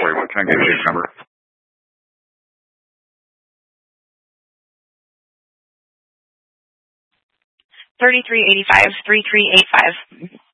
sorry, what can I get case number? 3385.